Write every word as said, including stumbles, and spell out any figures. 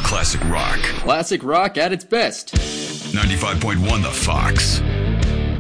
classic rock. Classic rock at its best. ninety-five point one The Fox.